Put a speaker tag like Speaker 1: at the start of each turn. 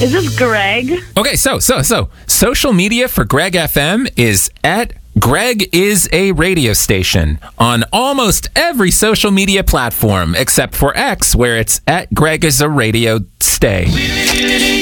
Speaker 1: Is this Greg?
Speaker 2: Okay, so social media for Greg FM is at Greg is a radio station on almost every social media platform except for X, where it's at Greg is a radio stay.